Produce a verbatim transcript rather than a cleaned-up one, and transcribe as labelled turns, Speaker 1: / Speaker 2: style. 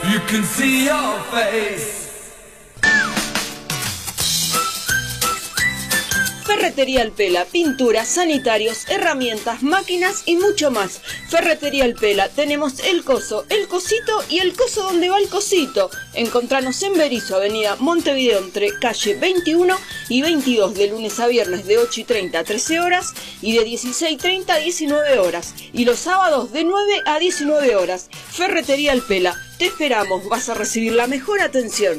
Speaker 1: you can see your face.
Speaker 2: Ferretería El Pela, pinturas, sanitarios, herramientas, máquinas y mucho más. Ferretería El Pela, tenemos el coso, el cosito y el coso donde va el cosito. Encontranos en Berisso, avenida Montevideo, entre calle veintiuno y veintidós, de lunes a viernes de ocho y treinta a trece horas y de dieciséis y treinta a diecinueve horas. Y los sábados de nueve a diecinueve horas. Ferretería El Pela, te esperamos, vas a recibir la mejor atención.